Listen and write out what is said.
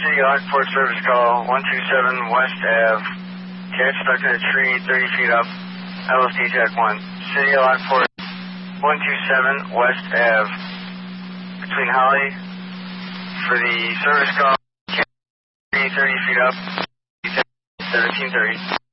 City Lockport service call, 127 West Ave. Cat stuck in a tree 30 feet up. LSD Tech 1. City Lockport, 127 West Ave. Between Holly for the service call. Cat tree 30 feet up. 1730.